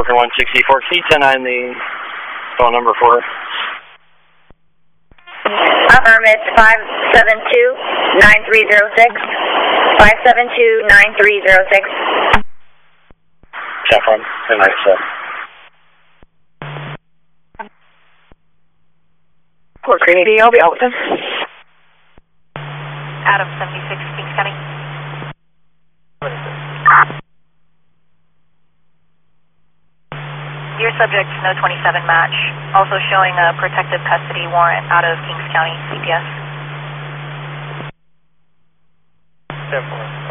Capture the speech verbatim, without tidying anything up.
Broker one sixty-four, can you ten nine the phone number for her? Affirm, it's five seven two, nine three zero six. five seven two, nine three zero six. Saffron, ten nine seven. Port Green, I'll be out with him. Adam seventy-six, Kings County. Your subject, no twenty-seven match. Also showing a protective custody warrant out of Kings County, C P S. ten four.